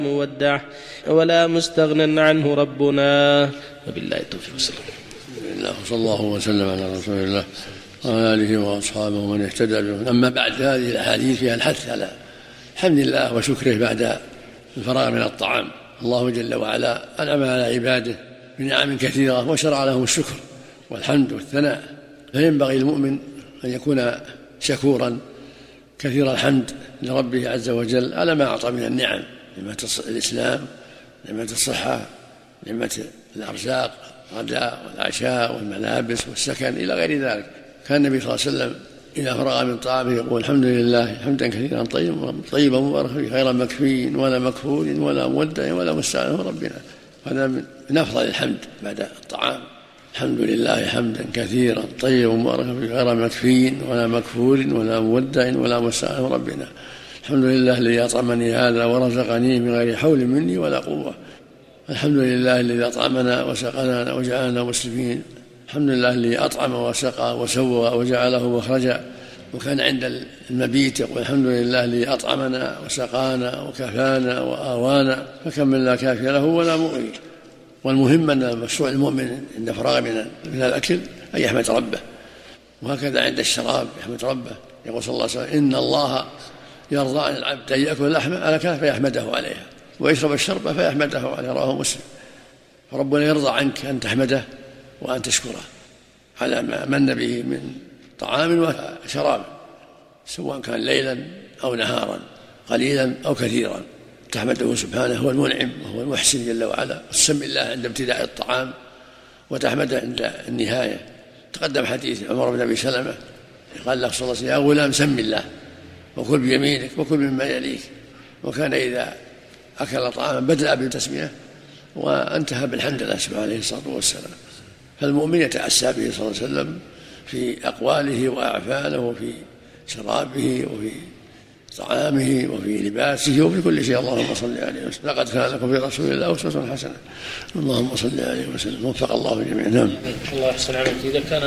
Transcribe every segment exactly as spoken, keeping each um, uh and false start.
مودع ولا مستغنى عنه ربنا. وبالله التوفيق. صلى الله وسلم على رسول الله وعلى آله وأصحابه ومن اهتدى بهم. أما بعد، هذه الأحاديث فيها الحث على حمد الله وشكره بعد الفراغ من الطعام. الله جل وعلا أنعم على عباده بنعم كثيرة وشرع لهم الشكر والحمد والثناء، فينبغي المؤمن أن يكون شكورا كثير الحمد لربه عز وجل على ما أعطى من النعم، نعمة الإسلام، نعمة الصحة، نعمة الأرزاق، الغداء والعشاء والملابس والسكن إلى غير ذلك. كان النبي صلى الله عليه وسلم إذا فرغ من طعامه يقول الحمد لله حمدا كثيرا طيبا مباركا فيه غير مكفي ولا مكفور ولا مودع ولا مستعان ربنا. هذا من أفضل الحمد بعد الطعام. الحمد لله حمدا كثيرا طيبا مباركا فيه غير مكفي ولا مكفور ولا مودع ولا مستعان ربنا. الحمد لله الذي أطعمني هذا ورزقني من غير حول مني ولا قوة. الحمد لله الذي أطعمنا وسقنا وجعلنا مسلمين. الحمد لله الذي أطعم وسقى وسوى وجعله مخرجا. وكان عند المبيت يقول الحمد لله الذي أطعمنا وسقانا وكفانا وآوانا فكم من لا كافي له ولا مؤوي. والمهم أن مشروع المؤمن عند فراغ من الأكل أن يحمد ربه، وهكذا عند الشراب يحمد ربه. يقول صلى الله عليه وسلم إن الله يرضى عن العبد أن يأكل اللحم على كاف فيحمده عليها ويشرب الشرب فيحمده عليه، رواه مسلم. فربنا يرضى عنك أن تحمده وأن تشكره على ما من به من طعام وشراب، سواء كان ليلا أو نهارا، قليلا أو كثيرا، تحمده سبحانه هو المنعم وهو المحسن جل وعلا. تسمي الله عند ابتداء الطعام وتحمده عند النهاية. تقدم حديث عمر بن أبي سلمة قال له صلى الله عليه وسلم يا غلام سم الله وكل بيمينك وكل مما يليك. وكان إذا أكل طعاما بدأ بالتسمية وانتهى بالحمد لله سبحانه عليه الصلاة والسلام. فالمؤمن يتأسى به صلى الله عليه وسلم في أقواله وأعفاله وفي شرابه وفي طعامه وفي لباسه وفي كل شيء. اللهم صل عليه وسلم. لقد كان لكم في رسول الله أسوة حسنة. اللهم صل عليه وسلم. وفق الله جميعا. نعم. الله يحسن عليك. إذا كان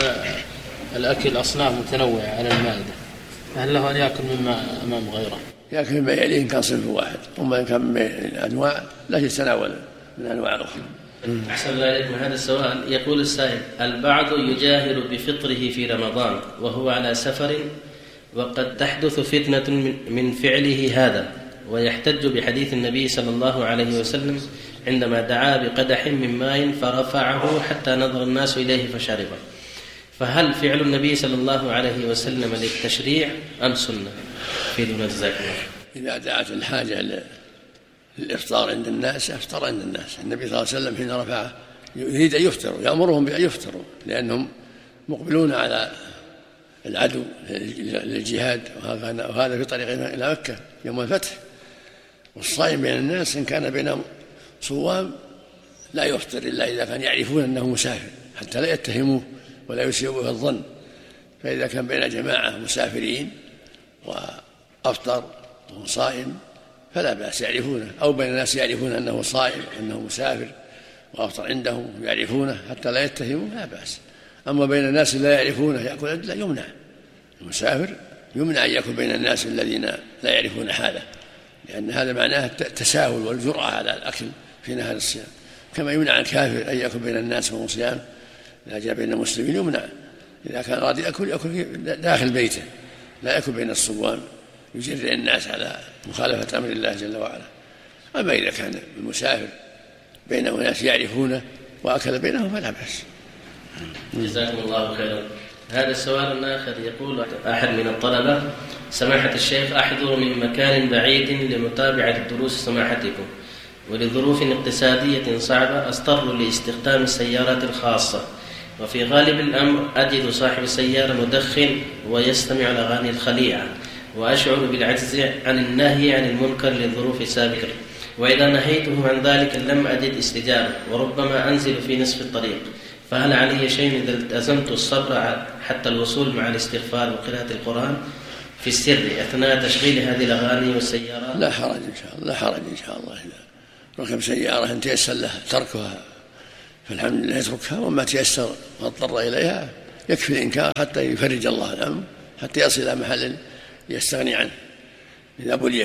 الأكل أصناف متنوعة على المائدة، هل له أن يأكل مما أمام غيره؟ يأكل مما يليه إن كان صنف واحد، وما إن كان من أنواع لا يتناول من أنواع أخرى. أحسن الله إليكم. هذا السؤال يقول السائل: البعض يجاهر بفطره في رمضان وهو على سفر، وقد تحدث فتنة من فعله هذا، ويحتج بحديث النبي صلى الله عليه وسلم عندما دعا بقدح من ماء فرفعه حتى نظر الناس إليه فشربه. فهل فعل النبي صلى الله عليه وسلم للتشريع أم سنة؟ في دون جزاك الله. إذا دعت الحاجة للإفطار عند الناس أفطر عند الناس. النبي صلى الله عليه وسلم حين رفعه يريد أن يفطروا، يأمرهم بأن يفطروا لأنهم مقبلون على العدو للجهاد، وهذا في طريقنا إلى مكة يوم الفتح. والصائم بين الناس إن كان بينهم صوام لا يفطر إلا إذا كان يعرفون أنه مسافر حتى لا يتهموه ولا يسيئوا به الظن. فإذا كان بين جماعة مسافرين وأفطر وهو صائم فلا بأس، يعرفونه، أو بين الناس يعرفون أنه صائم وأنه مسافر وأفطر عندهم يعرفونه حتى لا يتهموا لا بأس. أما بين الناس لا يعرفونه يأكل لا يمنع. المسافر يمنع أن يأكل بين الناس الذين لا يعرفون حاله، لأن هذا معناه التساهل والجرأة على الأكل في نهار الصيام. كما يمنع الكافر أن يأكل بين الناس وهو صيام، إذا جاء بين المسلمين يمنع. إذا كان راضي يأكل يأكل داخل بيته، لا يأكل بين الصوام يجرئ الناس على مخالفة أمر الله جل وعلا. أما إذا كان المسافر بينه ناس يعرفونه وأكل بينهم فلا بأس. جزاكم الله خيرا. هذا السؤال آخر يقول أحد من الطلبة: سماحة الشيخ، أحضر من مكان بعيد لمتابعة دروس سماحتكم، ولظروف اقتصادية صعبة أضطر لاستخدام السيارات الخاصة، وفي غالب الأمر أجد صاحب السيارة مدخن ويستمع الأغاني الخليعة، وأشعر بالعجز عن النهي عن المنكر للظروف سابقة، وإذا نهيته عن ذلك لم أجد استجابة، وربما أنزل في نصف الطريق. فهل علي شيء إذا التزمت الصبر حتى الوصول مع الاستغفار وقراءة القرآن في السر أثناء تشغيل هذه الأغاني والسيارات؟ لا حرج إن شاء الله. لا حرج إن شاء الله. إذا ركب سيارة أن تيسر له تركها فالحمد لله يتركها، وما تيسر واضطر إليها يكفي الإنكار حتى يفرج الله الأمر، حتى يصل إلى محل يستغني عنه إذا بلي به.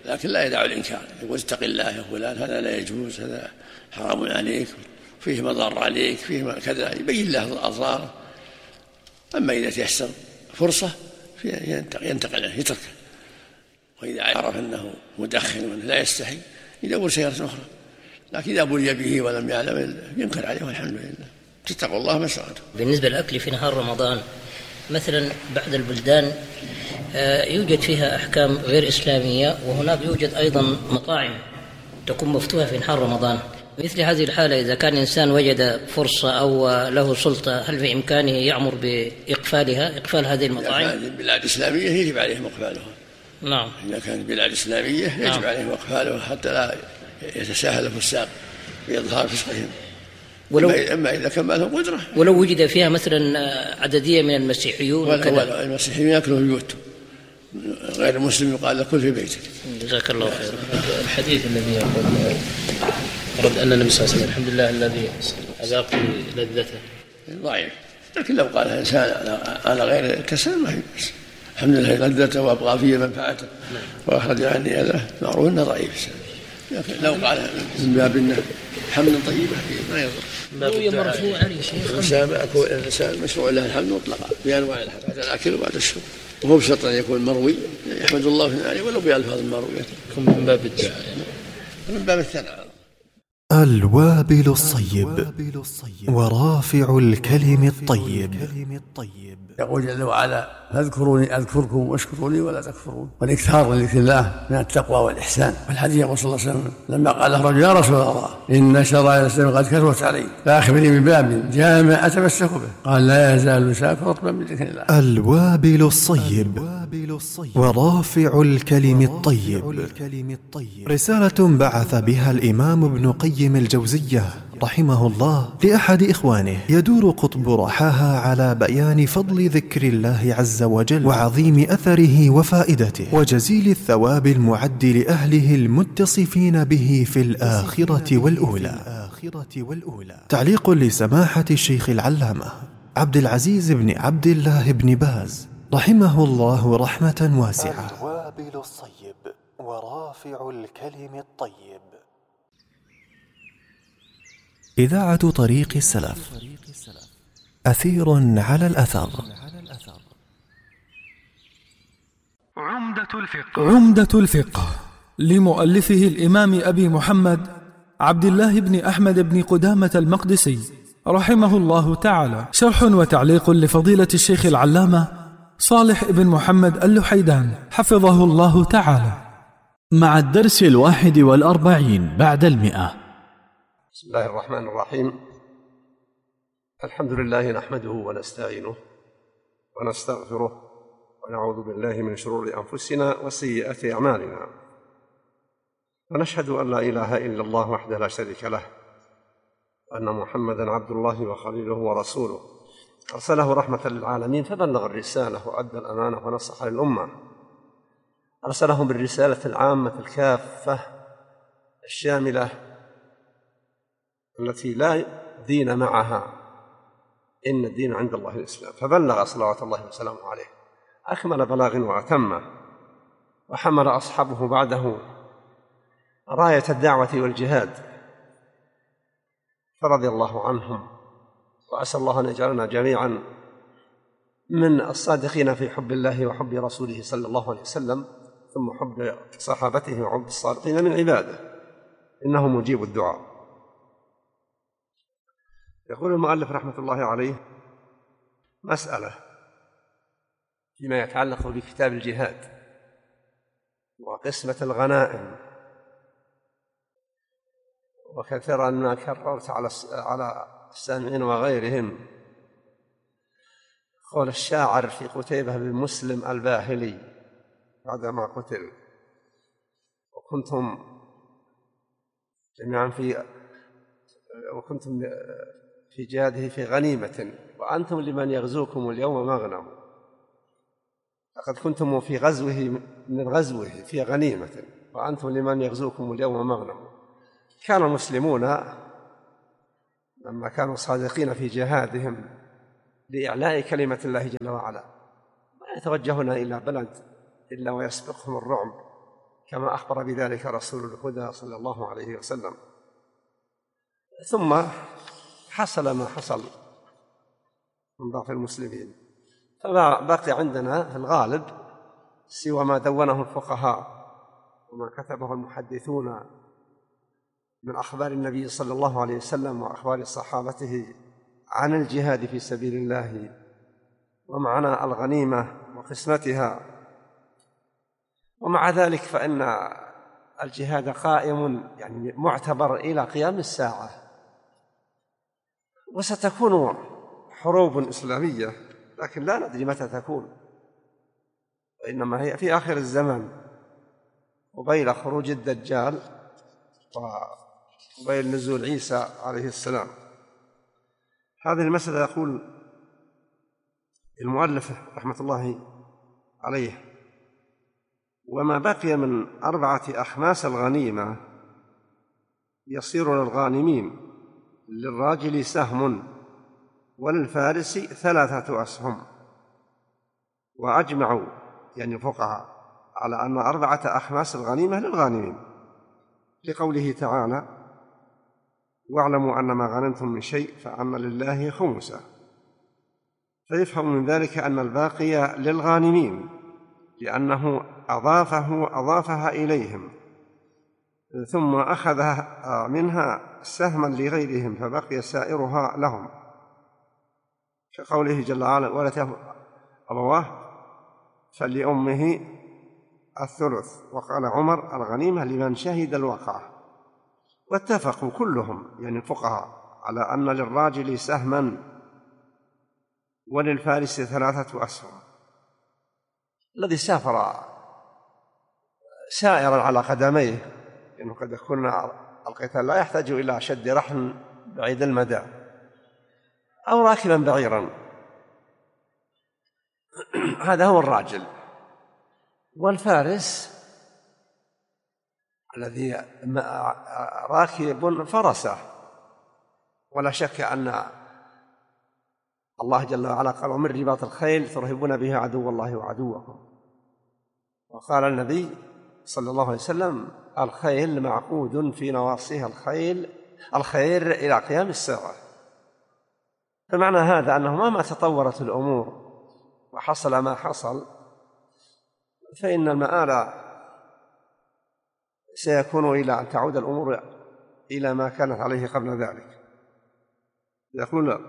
لكن لا يدع الإنكار، يقول اتق الله يا فلان، هذا لا يجوز، هذا حرام عليك، فيه مضار عليك، فيه كذا، يبين له أضراره. أما إذا تيسر فرصة ينتقل عنه يتركه، وإذا عرف أنه مدخن وأنه لا يستحي يدور سيارة أخرى. لكن إذا بلي به ولم يعلم ينكر عليه، والحمد لله. تتقوا الله ما استطعتم. بالنسبة للأكل في نهار رمضان مثلا بعض البلدان يوجد فيها أحكام غير إسلامية، وهناك يوجد أيضا مطاعم تكون مفتوحة في نهار رمضان. مثل هذه الحالة إذا كان إنسان وجد فرصة أو له سلطة، هل في إمكانه يأمر بإقفالها، إقفال هذه المطاعم؟ إذا كانت بلاد إسلامية يجب عليهم إقفالها. نعم. إذا كانت بلاد إسلامية يجب نعم. عليهم إقفالها حتى لا يتساهل الفساق بإظهار فسقهم. ولو أما إذا كان ما لهم قدرة، ولو وجد فيها مثلا عددية من المسيحيون ولا المسيحيين يأكلوا في بيوتهم، غير المسلم يقال له كل في بيتك. جزاك الله خير. الحديث الذي يقول رد أن النبي صلى الله عليه وسلم الحمد لله الذي أذاق لذته ضعيف، لكن لو قالها إنسان على غير الكسل ما هي بس الحمد لله لذته وأبقى فيه منفعته وأخرج عني هذا معروف أنه ضعيف، لكن لو قالها من باب أنه حمد طيبة ما يضر. هي مرفوع عليه شيخ. الإنسان مشروع له الحمد مطلقا بأنواع الحمد بعد الأكل وبعد الشرب، وهو بشرط أن يكون مروي يحمد الله عليه ولو بألفاظ المروية، من باب الدعاء من باب الثناء. الوابل الصيب ورافع الكلم الطيب. يقول جل وعلا فاذكروني أذكركم واشكروا لي ولا تكفرون، والاكثار لذكر الله من التقوى والإحسان. والحديث يقول صلى الله عليه وسلم لما قال الرجل يا رسول الله إن شرائع الإسلام قد كثرت علي فأخبرني بباب جامع أتمسك به، قال لا يزال لسانك رطبا بذكر الله. الوابل الصيب ورافع الكلم الطيب. رسالة بعث بها الإمام ابن قيم الجوزية رحمه الله لأحد إخوانه يدور قطب رحاها على بيان فضل ذكر الله عز وجل وعظيم أثره وفائدته وجزيل الثواب المعد لأهله المتصفين به في الآخرة والأولى. تعليق لسماحة الشيخ العلامة عبد العزيز بن عبد الله بن باز رحمه الله رحمة واسعة. الوابل الصيب ورافع الكلم الطيب. إذاعة طريق السلف، أثير على الأثر. عمدة الفقه. عمدة الفقه لمؤلفه الإمام أبي محمد عبد الله بن أحمد بن قدامة المقدسي رحمه الله تعالى، شرح وتعليق لفضيلة الشيخ العلامة صالح بن محمد اللحيدان حفظه الله تعالى، مع الدرس الواحد والأربعين بعد المئة. بسم الله الرحمن الرحيم. الحمد لله نحمده ونستعينه ونستغفره ونعوذ بالله من شرور أنفسنا وسيئات أعمالنا، ونشهد أن لا إله إلا الله وحده لا شريك له، وأن محمدًا عبد الله وخليله ورسوله، أرسله رحمة للعالمين فبلغ الرسالة وأدى الأمانة ونصح للأمة، أرسلهم بالرسالة العامة الكافة الشاملة التي لا دين معها، إن الدين عند الله الإسلام، فبلغ صلوات الله وسلامه عليه أكمل بلاغ وأتمه، وحمل أصحابه بعده راية الدعوة والجهاد، فرضي الله عنهم، وأسأل الله أن يجعلنا جميعا من الصادقين في حب الله وحب رسوله صلى الله عليه وسلم، ثم حب صحابته وحب الصادقين من عباده، إنه مجيب الدعاء. يقول المؤلف رحمة الله عليه مسألة فيما يتعلق بكتاب الجهاد وقسمة الغنائم، وكثيرا ما كررت على على السامعين وغيرهم قول الشاعر في قتيبة بن مسلم الباهلي بعدما قتل: وكنتم جميعا في وكنتم في جهاده في غنيمة وأنتم لمن يغزوكم اليوم مغنم، لقد كنتم في غزوه من غزوه في غنيمة وأنتم لمن يغزوكم اليوم مغنم. كان المسلمون لما كانوا صادقين في جهادهم لإعلاء كلمة الله جل وعلا ما يتوجهون إلى بلد إلا ويسبقهم الرعب، كما أخبر بذلك رسول الهدى صلى الله عليه وسلم. ثم حصل ما حصل من ضعف المسلمين، فبقي عندنا في الغالب سوى ما دونه الفقهاء وما كتبه المحدثون من أخبار النبي صلى الله عليه وسلم وأخبار صحابته عن الجهاد في سبيل الله ومعنى الغنيمة وقسمتها. ومع ذلك فإن الجهاد قائم يعني معتبر إلى قيام الساعة، وستكون حروب إسلامية لكن لا ندري متى تكون، وإنما هي في آخر الزمان قبيل خروج الدجال وقبيل نزول عيسى عليه السلام. هذه المسألة يقول المؤلف رحمة الله عليه: وما بقي من أربعة أخماس الغنيمة يصير للغانمين للراجل سهم وللفارس ثلاثة أسهم. وأجمعوا يعني الفقهاء على أن أربعة أخماس الغنيمة للغانمين، لقوله تعالى: واعلموا أن ما غنمتم من شيء فأن لله خمسه. فيفهم من ذلك أن الباقي للغانمين لأنه أضافه أضافها إليهم ثم أخذها منها سهما لغيرهم فبقي سائرها لهم، كقوله جل وعلا: ولته أبواه فلأمه الثلث. وقال عمر: الغنيمة لمن شهد الوقعة. واتفقوا كلهم يعني الفقهاء على أن للراجل سهما وللفارس ثلاثة أسهم. الذي سافر سائرا على قدميه لأنه قد يكون القتال لا يحتاج إلى شد رحل بعيد المدى، أو راكبا بعيرا، هذا هو الراجل. والفارس الذي راكب فرسه، ولا شك أن الله جل وعلا قال: ومن رباط الخيل ترهبون به عدو الله وعدوكم. وقال النبي صلى الله عليه وسلم: الخيل معقود في نواصيها الخيل الخير إلى قيام الساعة. فمعنى هذا أنه مهما تطورت الأمور وحصل ما حصل فإن المآل سيكون إلى أن تعود الأمور إلى ما كانت عليه قبل ذلك. يقول: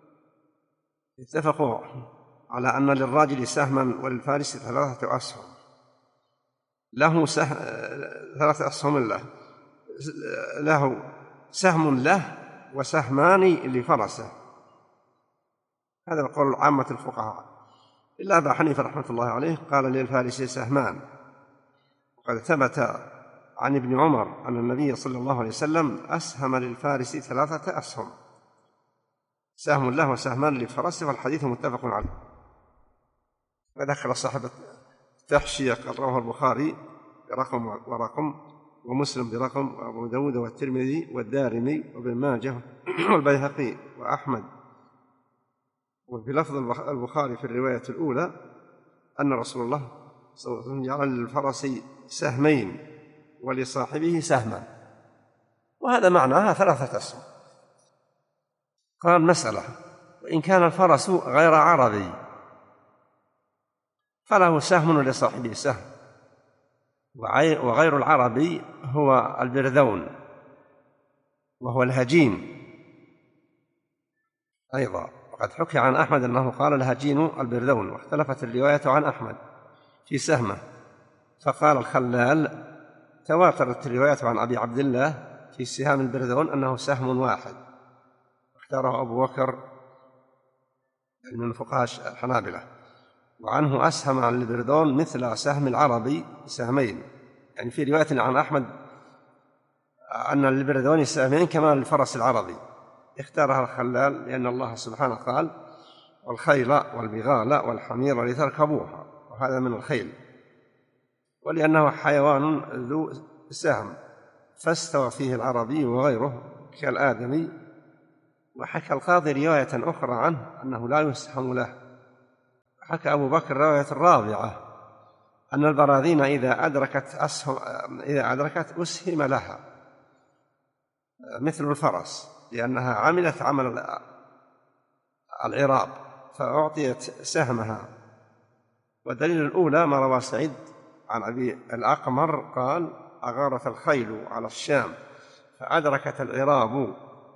اتفقوا على أن للراجل سهما وللفارس ثلاثة أسهم. له سهم ثلاثة أسهم له له سهم له وسهمان لفرسه. هذا قول عامة الفقهاء، إلا أبا حنيفة رحمة الله عليه قال: للفارس سهمان. وقد ثبت عن ابن عمر أن النبي صلى الله عليه وسلم أسهم للفارس ثلاثة أسهم، سهم له وسهمان لفرسه، والحديث متفق عليه. وذكر صاحب التحشية قال: رواه البخاري برقم ورقم، ومسلم برقم، وأبو داود والترمذي والدارمي وابن ماجه والبيهقي وأحمد. وفي لفظ البخاري في الرواية الأولى أن رسول الله صلى الله عليه وسلم جعل للفرس سهمين ولصاحبه سهما، وهذا معناها ثلاثة أسهم. قال: مسألة: وإن كان الفرس غير عربي فله سهم ولصاحبه سهم، وغير العربي هو البرذون وهو الهجين أيضا. وقد حكي عن أحمد أنه قال: الهجين البرذون. واختلفت الرواية عن أحمد في سهمه، فقال الخلال: تواترت الرواية عن أبي عبد الله في سهام البرذون أنه سهم واحد، اختاره أبو بكر من فقهاء الحنابلة. وعنه أسهم عن البرذون مثل سهم العربي سهمين، يعني في رواية عن أحمد أن للبرذون سهمين كما للفرس العربي، اختارها الخلال لأن الله سبحانه قال: والخيل والبغال والحمير لتركبوها، وهذا من الخيل، ولأنه حيوان ذو سهم فاستوى فيه العربي وغيره كالآدمي. وحكى القاضي رواية أخرى عنه أنه لا يسهم له. حكى أبو بكر رواية الرابعة أن البراذين إذا أدركت أسهم إذا أدركت أسهم لها مثل الفرس، لأنها عملت عمل العراب فأعطيت سهمها. والدليل الأولى ما روى سعيد عن أبي الأقمر قال: أغارت الخيل على الشام فأدركت العراب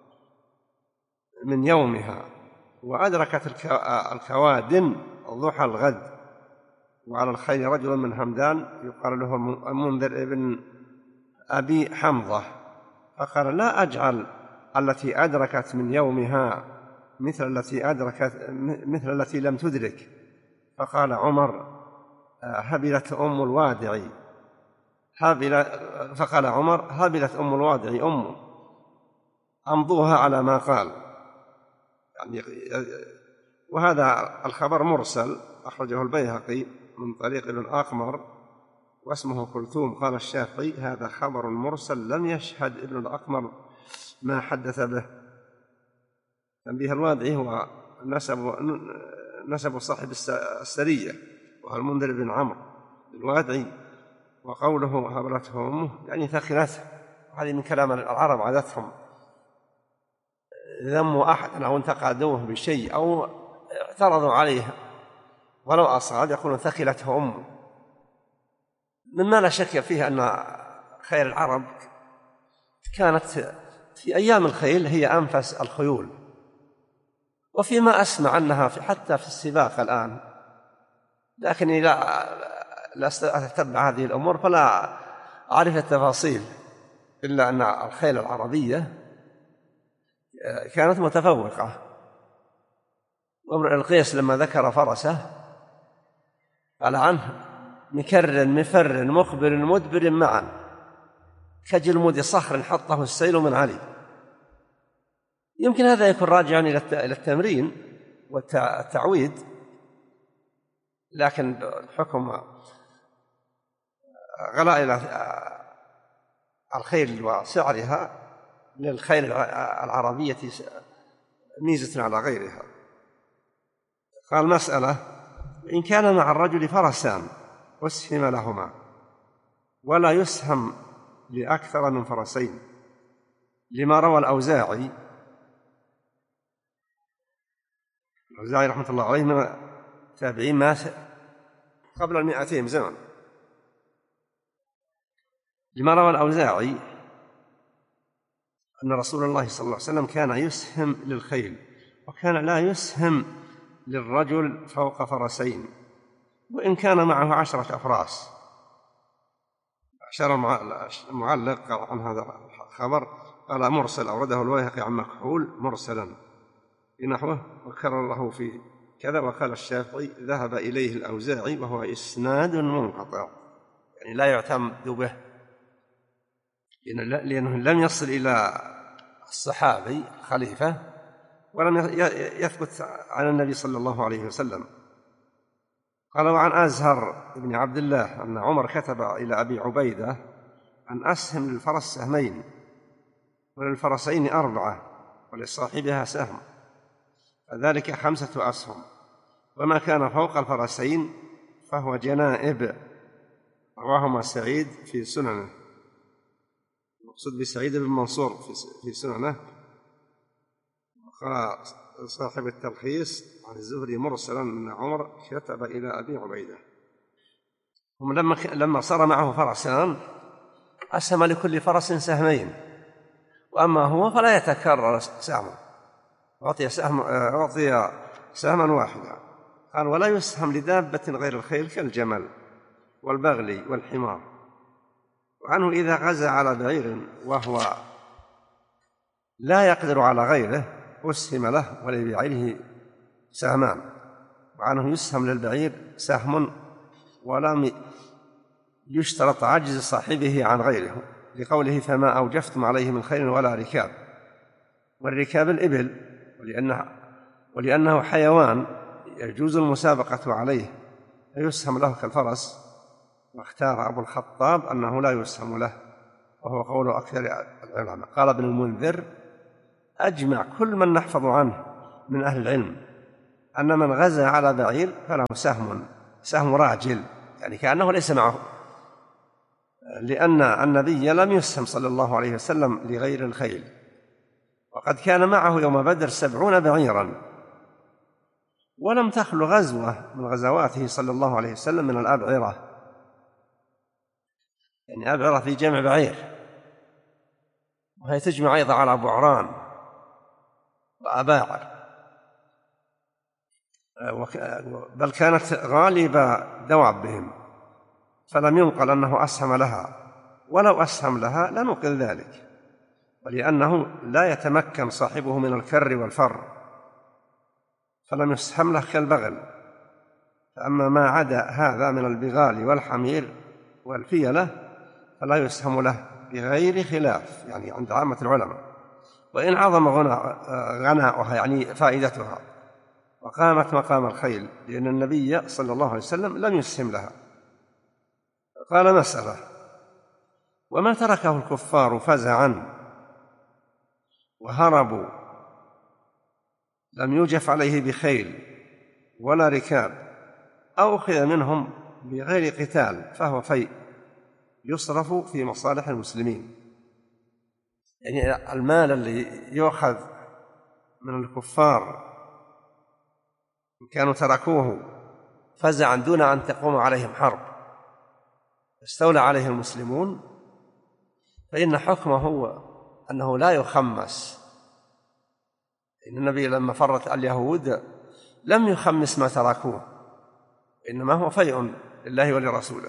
من يومها، وأدركت الكوادن ضحى الغد، وعلى الخيل رجل من همدان يقال له المنذر ابن أبي حمضة، فقال: لا أجعل التي أدركت من يومها مثل التي أدركت مثل التي لم تدرك. فقال عمر: هبلت أم الوادع هبل فقال عمر: هبلت أم الوادع أم أمضوها على ما قال. يعني وهذا الخبر مرسل، أخرجه البيهقي من طريق ابن الأقمر واسمه كلثوم. قال الشافعي: هذا خبر مرسل لم يشهد ابن الأقمر ما حدث به. تنبيه الوادعي هو نسب نسب صاحب السرية، وهو المنذر بن عمرو الوادعي. وقوله هبلته أمه يعني ثقلته، هذه من كلام العرب عادتهم، ذموا أحد أو انتقدوه بشيء أو اعترضوا عليه ولو أصاب يقولون ثقلته أمه، مما لا شك فيه أن خيل العرب كانت في أيام الخيل هي أنفس الخيول، وفيما أسمع أنها في حتى في السباق الآن، لكني لا لا أتتبع هذه الأمور فلا أعرف التفاصيل، إلا أن الخيل العربية كانت متفوقة. وامرؤ القيس لما ذكر فرسه قال عنه: مكر مفر مقبل مدبر معا كجلمود صخر حطه السيل من علي. يمكن هذا يكون راجعا إلى التمرين والتعويد، لكن الحكم غلاء الخيل وسعرها للخيل العربية ميزة على غيرها. قال: مسألة: إن كان مع الرجل فرسان أسهم لهما ولا يسهم لأكثر من فرسين، لما روى الأوزاعي الأوزاعي رحمة الله عليه من تابعين مات قبل المئتين زمن، لما روى الأوزاعي أن رسول الله صلى الله عليه وسلم كان يسهم للخيل، وكان لا يسهم للرجل فوق فرسين، وإن كان معه عشرة أفراس. أشار المعلق عن هذا الخبر قال: مرسل، أورده البيهقي عن مكحول مرسلا بنحوه وكرر له في كذا. وقال الشافعي: ذهب إليه الأوزاعي وهو إسناد منقطع، يعني لا يعتمد به، لأنه لم يصل إلى الصحابي خليفة ولم يثبت عن النبي صلى الله عليه وسلم. قال: وعن أزهر بن عبد الله أن عمر كتب إلى أبي عبيدة أن أسهم للفرس سهمين وللفرسين أربعة ولصاحبها سهم، فذلك خمسة أسهم، وما كان فوق الفرسين فهو جنائب. رواهما سعيد في سننه، مقصود بسعيد بن منصور في سننه. وقال صاحب التلخيص عن الزهري مرسلا أن عمر كتب إلى أبي عبيدة. هم لما لما صار معه فرسان أسهم لكل فرس سهمين، وأما هو فلا يتكرر سهمه، أعطي سهم أعطي سهما واحدا. قال: ولا يسهم لدابة غير الخيل كالجمل والبغل والحمار. وعنه: إذا غزا على بعير وهو لا يقدر على غيره أسهم له ولبعيره سهمان. وعنه: يسهم للبعير سهم ولم يشترط عجز صاحبه عن غيره، لقوله: فما أوجفتم عليه من خيل ولا ركاب. والركاب الإبل، ولأنه, ولأنه حيوان يجوز المسابقة عليه فيسهم له كالفرس. واختار أبو الخطاب أنه لا يسهم له، وهو قول أكثر العلماء. قال ابن المنذر: أجمع كل من نحفظ عنه من أهل العلم أن من غزا على بعير فله سهم سهم راجل يعني كأنه ليس معه، لأن النبي لم يسهم صلى الله عليه وسلم لغير الخيل، وقد كان معه يوم بدر سبعون بعيرا، ولم تخل غزوة من غزواته صلى الله عليه وسلم من الأبعرة، يعني أبعرة في جمع بعير، وهي تجمع أيضا على بعران وأباعر، بل كانت غالبة دوابهم، فلم ينقل أنه أسهم لها، ولو أسهم لها لنقل ذلك، ولأنه لا يتمكن صاحبه من الكر والفر، فلم يسهم له كالبغل. فأما ما عدا هذا من البغال والحمير والفيلة فلا يسهم له بغير خلاف، يعني عند عامة العلماء، وإن عظم غناؤها يعني فائدتها وقامت مقام الخيل، لأن النبي صلى الله عليه وسلم لم يسهم لها. قال: مسألة: وما تركه الكفار فزعا وهربوا لم يوجف عليه بخيل ولا ركاب، أو أخذ منهم بغير قتال فهو فيء يصرف في مصالح المسلمين. يعني المال اللي يؤخذ من الكفار إن كانوا تركوه فزعا دون أن تقوم عليهم حرب استولى عليه المسلمون، فإن حكمه هو أنه لا يخمس. إن النبي لما فرت اليهود لم يخمس ما تركوه، إنما هو فيء لله ولرسوله.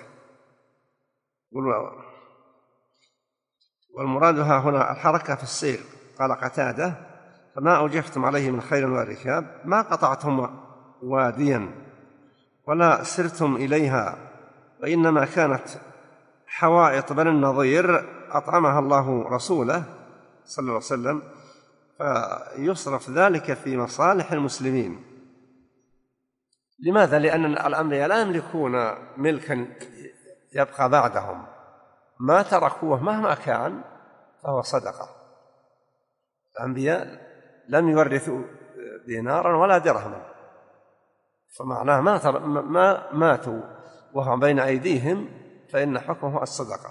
والمراد ها هنا الحركة في السير. قال قتادة: فما أوجفتم عليه من خيل وركاب ما قطعتم واديا ولا سرتم إليها، وإنما كانت حوائط بني النضير أطعمها الله رسوله صلى الله عليه وسلم، فيصرف ذلك في مصالح المسلمين. لماذا؟ لأن الأنبياء لا يملكون ملكا يبقى بعدهم، ما تركوه مهما كان فهو صدقة. الأنبياء لم يورثوا دينارا ولا درهما، فمعناه ما, ما ماتوا وهم بين أيديهم فإن حكمه الصدقة،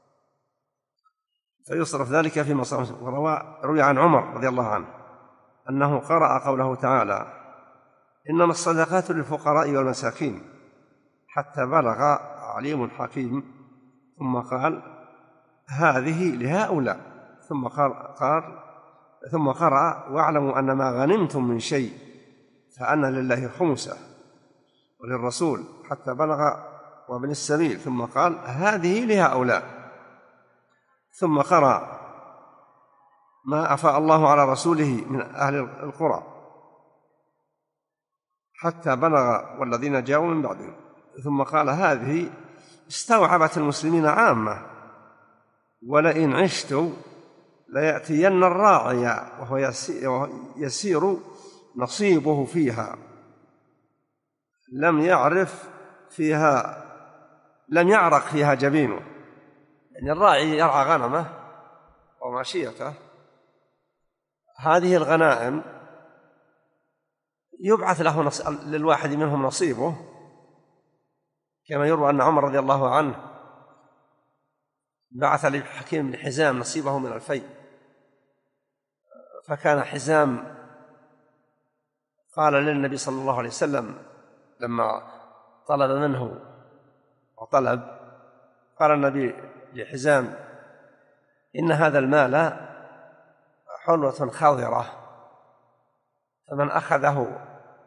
فيصرف ذلك في مصالح. وروي عن عمر رضي الله عنه أنه قرأ قوله تعالى: إنما الصدقات للفقراء والمساكين، حتى بلغ عليم حكيم، ثم قال: هذه لهؤلاء، ثم قال ثم قرأ: واعلموا أن ما غنمتم من شيء فأن لله خمسه وللرسول، حتى بلغ وابن السبيل، ثم قال: هذه لهؤلاء، ثم قرأ: ما أفاء الله على رسوله من أهل القرى، حتى بلغ والذين جاءوا من بعدهم، ثم قال: هذه استوعبت المسلمين عامة، ولئن عشت ليأتين الراعي وهو يسير نصيبه فيها، لم يعرف فيها لم يعرق فيها جبينه. يعني الراعي يرعى غنمه وماشيته، هذه الغنائم يبعث له نص... للواحد منهم نصيبه، كما يروى أن عمر رضي الله عنه بعث لحكيم بن حزام نصيبه من الفيء، فكان حزام قال للنبي صلى الله عليه وسلم لما طلب منه وطلب، قال النبي لحزام: إن هذا المال حلوة خضرة، فمن أخذه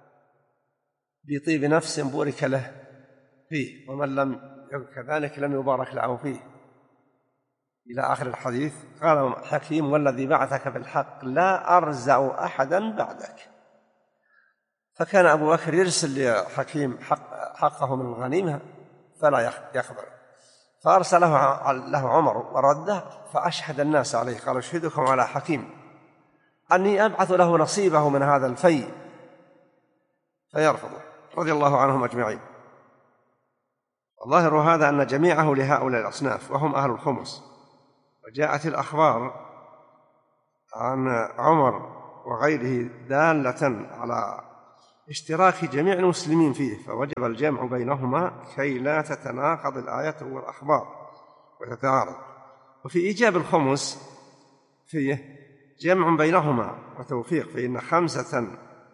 بطيب نفس بورك له فيه، ومن لم يكن كذلك لم يبارك له فيه، إلى آخر الحديث. قال حكيم: والذي بعثك بالحق لا أرزع أحدا بعدك. فكان أبو بكر يرسل لحكيم حق حقه من الغنيمة فلا يقبل، فأرسل له عمر ورده، فأشهد الناس عليه، قال: أشهدكم على حكيم أني أبعث له نصيبه من هذا الفيء، فيرفضه رضي الله عنهم أجمعين. الظاهر هذا أن جميعه لهؤلاء الأصناف وهم أهل الخمس. وجاءت الأخبار عن عمر وغيره دالة على اشتراك جميع المسلمين فيه، فوجب الجمع بينهما كي لا تتناقض الآية والأخبار وتتعارض. وفي إيجاب الخمس فيه جمع بينهما وتوفيق، فإن خمسة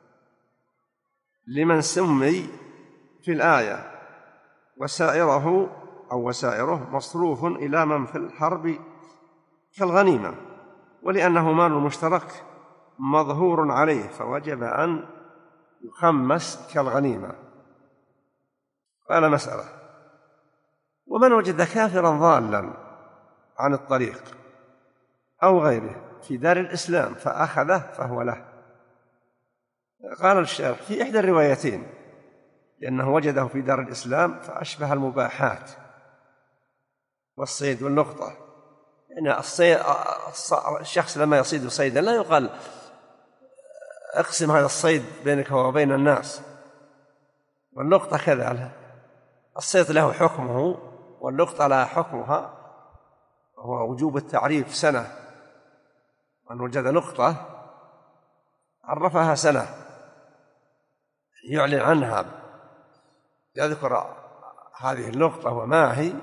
لمن سمي في الآية وسائره أو وسائره مصروف إلى من في الحرب كالغنيمة، ولأنه مال مشترك مظهور عليه فوجب أن يخمس كالغنيمة. قال مسألة: ومن وجد كافرا ضالا عن الطريق أو غيره في دار الإسلام فأخذه فهو له. قال الشارح: في إحدى الروايتين، لأنه وجده في دار الإسلام فأشبه المباحات والصيد واللقطة. يعني الصيد الشخص لما يصيد صيدا لا يقال اقسم هذا الصيد بينك وبين الناس، واللقطة كذا، الصيد له حكمه واللقطة لها حكمها، وهو وجوب التعريف سنة. من وجد لقطة عرفها سنة يعلن عنها، يذكر هذه اللقطة وما هي،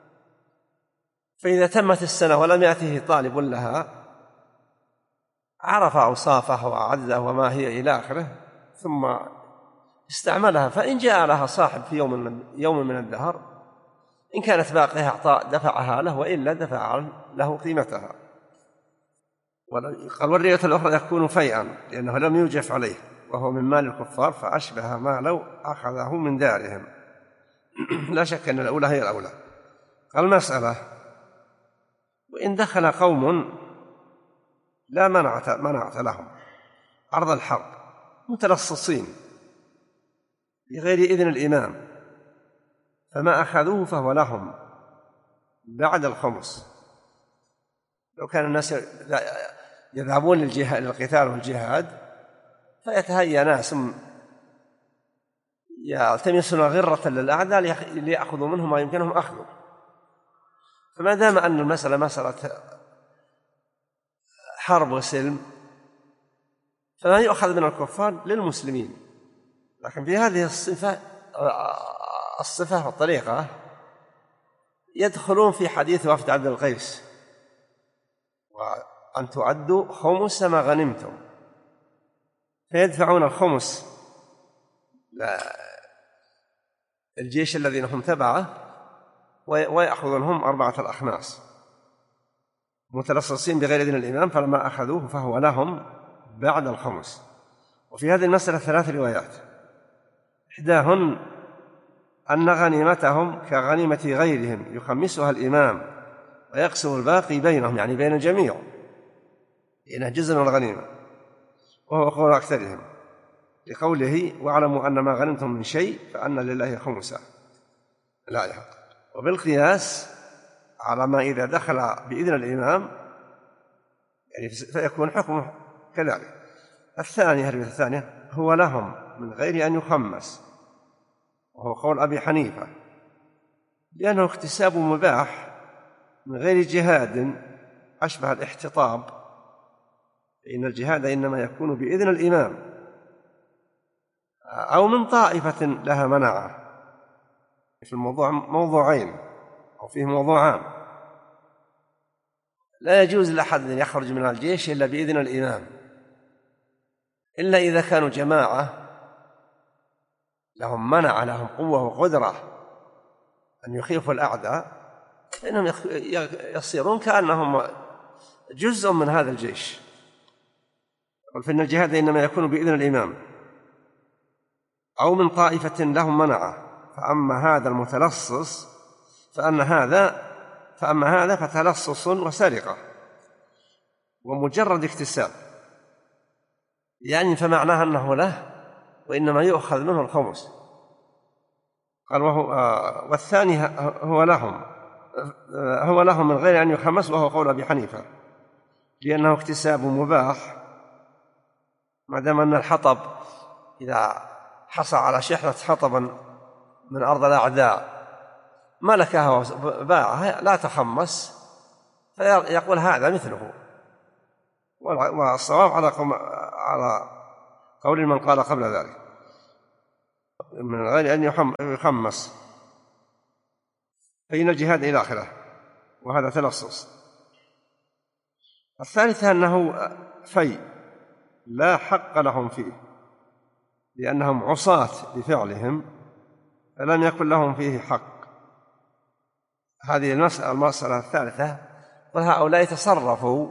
فإذا تمت السنة ولم يأته طالب لها عرف أوصافها وعدده وما هي إلى آخره ثم استعملها. فإن جاء لها صاحب في يوم من, يوم من الدهر إن كانت باقيها أعطاء دفعها له، وإلا دفع له قيمتها. قال: والرواية الأخرى يكون فيئا لأنه لم يوجف عليه وهو من مال الكفار فأشبه ما لو أخذه من دارهم. لا شك أن الأولى هي الأولى. قال: مسألة: وإن دخل قوم لا منعت, منعت لهم عرض الحرب متلصصين بغير إذن الإمام فما أخذوه فهو لهم بعد الخمس. لو كان الناس يذهبون للقتال والجهاد فيتهيأ ناس يلتمسون غرة للأعداء ليأخذوا منهم ما يمكنهم أخذه، فما دام أن المسألة مسألة حرب وسلم فما يؤخذ من الكفار للمسلمين. لكن في هذه الصفة الصفة والطريقة يدخلون في حديث وفد عبد القيس: وأن تعدوا خمس ما غنمتم، فيدفعون الخمس للجيش الذين هم تبعه ويأخذون هم أربعة الأخماس متلصصين بغير إذن الإمام، فلما أخذوه فهو لهم بعد الخمس. وفي هذه المسألة ثلاث روايات، إحداهن أن غنيمتهم كغنيمة غيرهم يخمسها الإمام ويقسم الباقي بينهم، يعني بين الجميع، لأنه جزء من الغنيمة، وهو قول أكثرهم لقوله: واعلموا أن ما غنمتم من شيء فأن لله خمسه الآية. وبالقياس على ما إذا دخل بإذن الإمام يعني فيكون حكمه كذلك. الثانية الرواية الثانية: هو لهم من غير أن يخمس، وهو قول أبي حنيفة، لأنه اكتساب مباح من غير جهاد أشبه الاحتطاب، فإن الجهاد إنما يكون بإذن الإمام أو من طائفة لها منعه. في الموضوع موضوعين أو فيه موضوعان: لا يجوز لأحد أن يخرج من الجيش إلا بإذن الإمام، إلا إذا كانوا جماعة لهم منع، لهم قوة وقدرة أن يخيفوا الأعداء، فإنهم يصيرون كأنهم جزء من هذا الجيش. فإن الجهاد إنما يكون بإذن الإمام أو من طائفة لهم منعه. فأما هذا المتلصص فأن هذا فأما هذا فتلصص وسرقة ومجرد اكتساب، يعني فمعناها أنه له وإنما يؤخذ منه الخمس. قال: وهو والثاني هو لهم هو لهم من غير أن يخمس، وهو قول أبي حنيفة، لأنه اكتساب مباح، ما دام أن الحطب إذا حصل على شحنة حطبا من أرض الأعداء ملكها وباعها لا تخمس، فيقول هذا مثله. والصواب على على قول من قال قبل ذلك. من غير أن يخمس بين الجهاد إلى آخره، وهذا تلصص. الثالثة أنه في لا حق لهم فيه، لأنهم عصاة بفعلهم فلم يكن لهم فيه حق. هذه المسألة المسألة الثالثة. وهؤلاء تصرفوا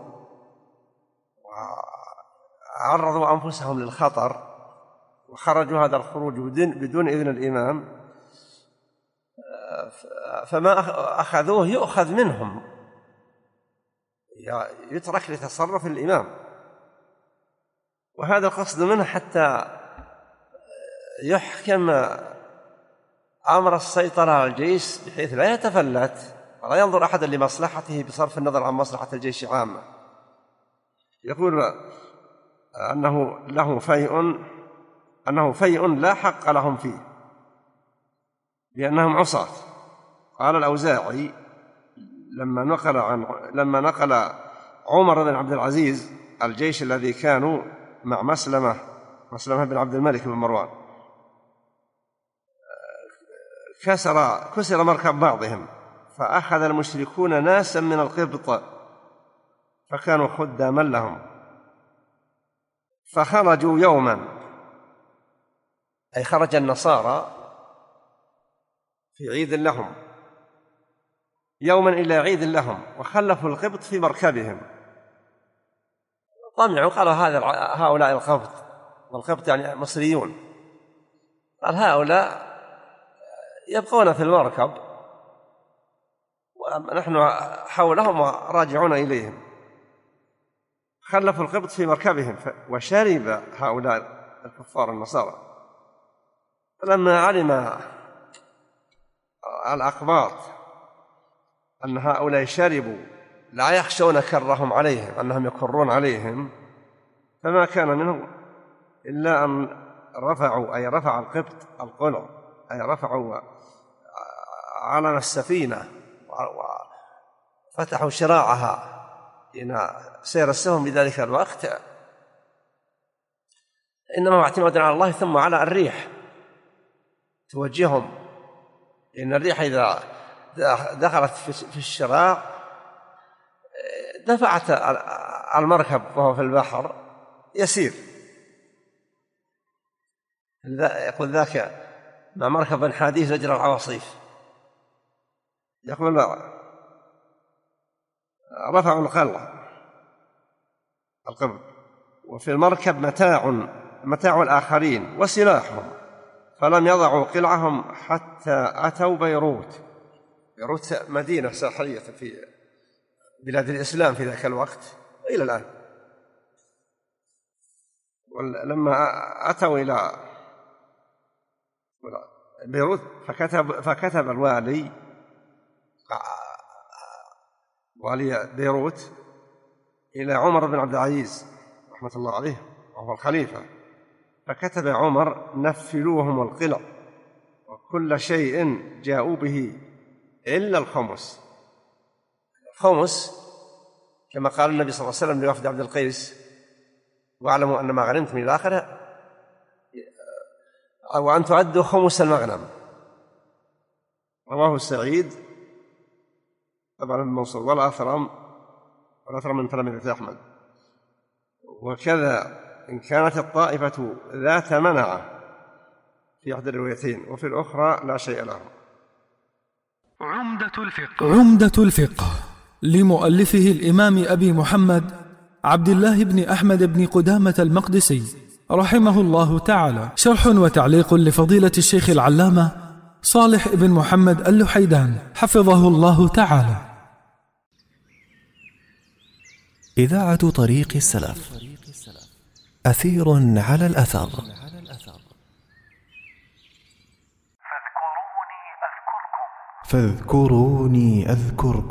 وعرضوا أنفسهم للخطر وخرجوا هذا الخروج بدون إذن الإمام، فما أخذوه يؤخذ منهم، يترك لتصرف الإمام. وهذا القصد منه حتى يحكم أمر السيطرة على الجيش بحيث لا يتفلت ولا ينظر أحد لمصلحته بصرف النظر عن مصلحة الجيش عامة. يقول أنه له فيء أنه فيء لا حق لهم فيه لأنهم عصاة. قال الأوزاعي لما نقل عن لما نقل عمر بن عبد العزيز الجيش الذي كانوا مع مسلمة مسلمة بن عبد الملك بن مروان، كسر كسر مركب بعضهم، فأخذ المشركون ناسا من القبط فكانوا خداما لهم، فخرجوا يوما، أي خرج النصارى في عيد لهم يوما إلى عيد لهم، وخلفوا القبط في مركبهم. طمعوا قالوا هذا هؤلاء القبط، والقبط يعني مصريون، قال هؤلاء يبقون في المركب ونحن حولهم وراجعون إليهم. خلفوا القبط في مركبهم وشرب هؤلاء الكفار النصارى. فلما علم الأقباط أن هؤلاء شربوا لا يخشون كرهم عليهم، أنهم يكرون عليهم، فما كان منهم إلا أن رفعوا أي رفع القبط القلع، أي رفعوا علم السفينة وفتحوا شراعها إن سير السهم بذلك الوقت، إنما اعتمادا على الله ثم على الريح توجههم، إن الريح إذا دخلت في الشراع دفعت المركب وهو في البحر يسير. يقول ذاك مع مركب حديث يجرى العواصف. يقول رفعوا القلع القبر، وفي المركب متاع متاع الآخرين وسلاحهم، فلم يضعوا قلعهم حتى أتوا بيروت. بيروت مدينة ساحلية في بلاد الإسلام في ذاك الوقت إلى الآن. ولما أتوا إلى بيروت فكتب, فكتب الوالي والي بيروت إلى عمر بن عبد العزيز رحمة الله عليه وهو الخليفة، فكتب عمر نفلوهم القلع وكل شيء جاءوا به إلا الخمس. الخمس كما قال النبي صلى الله عليه وسلم لوفد عبد القيس: واعلموا أن ما غنمتم إلى آخره، أو أن تعدوا خمس المغنم. رواه السعيد طبعا الموصول والأثرم والأثرم من تلاميذ أحمد. وكذا إن كانت الطائفة ذات منعة في إحدى الروايتين، وفي الأخرى لا شيء لهم. عمدة الفقه عمدة الفقه لمؤلفه الإمام أبي محمد عبد الله بن أحمد بن قدامة المقدسي رحمه الله تعالى، شرح وتعليق لفضيلة الشيخ العلامة صالح بن محمد اللحيدان حفظه الله تعالى. إذاعة طريق السلف، أثير على الأثر. فاذكروني أذكركم